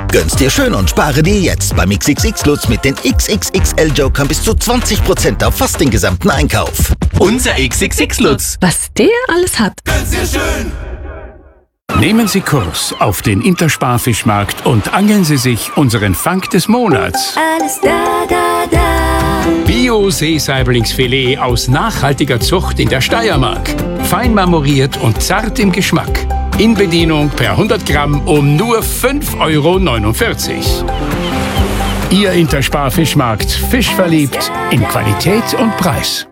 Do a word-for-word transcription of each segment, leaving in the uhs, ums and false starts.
Gönn's dir schön und spare dir jetzt beim X X X-Lutz mit den X X X L-Jokern bis zu zwanzig Prozent auf fast den gesamten Einkauf. Unser X X X-Lutz. Was der alles hat. Gönn's dir schön! Nehmen Sie Kurs auf den Intersparfischmarkt und angeln Sie sich unseren Fang des Monats. Alles da, da, da. Bio-Seesaiblingsfilet aus nachhaltiger Zucht in der Steiermark. Fein marmoriert und zart im Geschmack. In Bedienung per hundert Gramm um nur fünf Euro neunundvierzig. Ihr Intersparfischmarkt, fischverliebt in Qualität und Preis.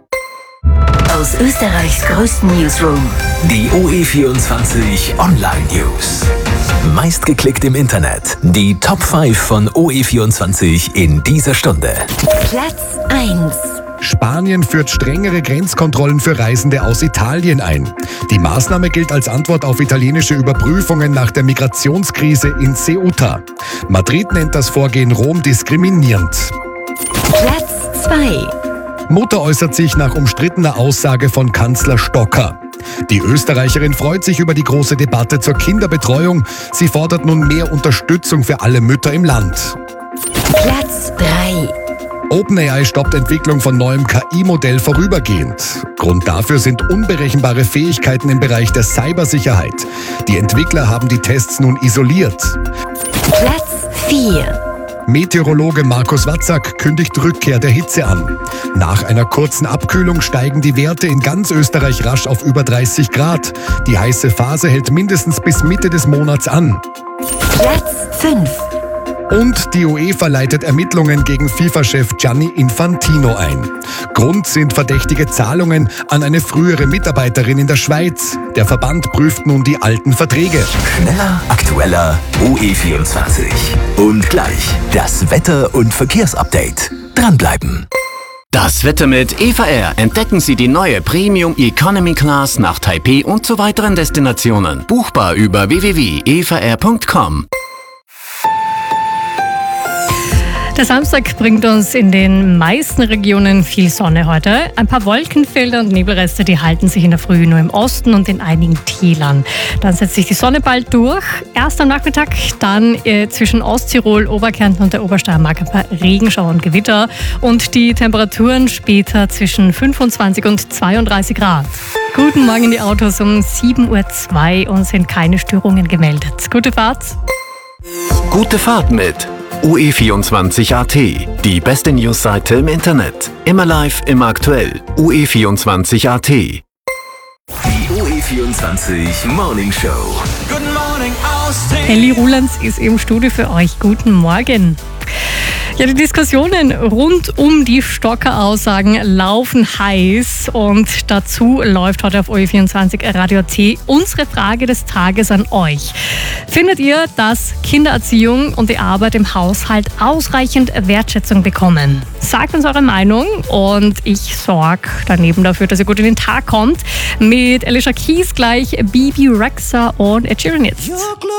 Aus Österreichs größten Newsroom. Die O E vierundzwanzig Online News. Meistgeklickt im Internet. Die Top fünf von O E vierundzwanzig in dieser Stunde. Platz eins. Spanien führt strengere Grenzkontrollen für Reisende aus Italien ein. Die Maßnahme gilt als Antwort auf italienische Überprüfungen nach der Migrationskrise in Ceuta. Madrid nennt das Vorgehen Rom diskriminierend. Platz zwei. Mutter äußert sich nach umstrittener Aussage von Kanzler Stocker. Die Österreicherin freut sich über die große Debatte zur Kinderbetreuung. Sie fordert nun mehr Unterstützung für alle Mütter im Land. Platz drei. OpenAI stoppt Entwicklung von neuem K I-Modell vorübergehend. Grund dafür sind unberechenbare Fähigkeiten im Bereich der Cybersicherheit. Die Entwickler haben die Tests nun isoliert. Platz vier. Meteorologe Markus Watzak kündigt Rückkehr der Hitze an. Nach einer kurzen Abkühlung steigen die Werte in ganz Österreich rasch auf über dreißig Grad. Die heiße Phase hält mindestens bis Mitte des Monats an. Platz fünf. Und die UEFA leitet Ermittlungen gegen FIFA-Chef Gianni Infantino ein. Grund sind verdächtige Zahlungen an eine frühere Mitarbeiterin in der Schweiz. Der Verband prüft nun die alten Verträge. Schneller, aktueller O E vierundzwanzig. Und gleich das Wetter- und Verkehrsupdate. Dranbleiben. Das Wetter mit E V R. Entdecken Sie die neue Premium Economy Class nach Taipei und zu weiteren Destinationen. Buchbar über w w w punkt e v r punkt com. Der Samstag bringt uns in den meisten Regionen viel Sonne heute. Ein paar Wolkenfelder und Nebelreste, die halten sich in der Früh nur im Osten und in einigen Tälern. Dann setzt sich die Sonne bald durch. Erst am Nachmittag, dann äh, zwischen Osttirol, Oberkärnten und der Obersteiermark ein paar Regenschauer und Gewitter. Und die Temperaturen später zwischen fünfundzwanzig und zweiunddreißig Grad. Guten Morgen in die Autos um sieben Uhr zwei und sind keine Störungen gemeldet. Gute Fahrt. Gute Fahrt mit O E vierundzwanzig Punkt a t, die beste Newsseite im Internet. Immer live, immer aktuell. O E vierundzwanzig Punkt a t. Die O E vierundzwanzig Morning Show. Guten Morgen aus Elli Rulands ist im Studio für euch. Guten Morgen. Ja, die Diskussionen rund um die Stocker-Aussagen laufen heiß und dazu läuft heute auf O E vierundzwanzig Radio T unsere Frage des Tages an euch. Findet ihr, dass Kindererziehung und die Arbeit im Haushalt ausreichend Wertschätzung bekommen? Sagt uns eure Meinung und ich sorge daneben dafür, dass ihr gut in den Tag kommt. Mit Alicia Keys gleich, Bibi Rexha und Ed Sheeran jetzt.